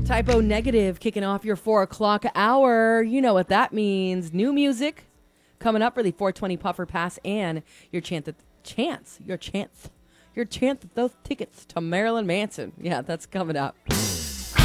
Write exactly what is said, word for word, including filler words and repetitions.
Typo Negative kicking off your four o'clock hour. You know what that means. New music coming up for the four twenty Puffer Pass and your chance, at, chance, your chance, your chance at those tickets to Marilyn Manson. Yeah, that's coming up.